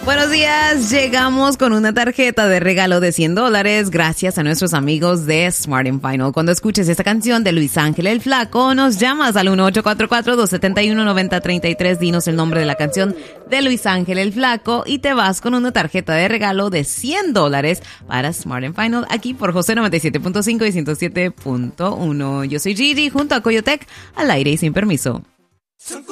Buenos días, llegamos con una tarjeta de regalo de $100 gracias a nuestros amigos de Smart & Final. Cuando escuches esta canción de Luis Ángel el Flaco, nos llamas al 1844-271-9033, dinos el nombre de la canción de Luis Ángel el Flaco y te vas con una tarjeta de regalo de $100 para Smart & Final aquí por José 97.5 y 107.1. Yo soy Gigi junto a Coyotec al aire y sin permiso.